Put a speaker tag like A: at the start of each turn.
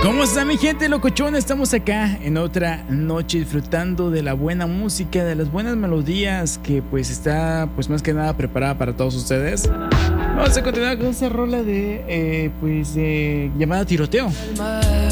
A: ¿Cómo está mi gente locochona? Estamos acá en otra noche disfrutando de la buena música, de las buenas melodías que pues está pues más que nada preparada para todos ustedes. Vamos a continuar con esa rola de llamada Tiroteo.